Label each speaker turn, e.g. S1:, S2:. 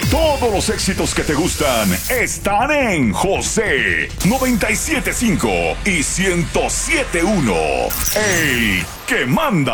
S1: Todos los éxitos que te gustan están en José 97.5 y 107.1. El que manda.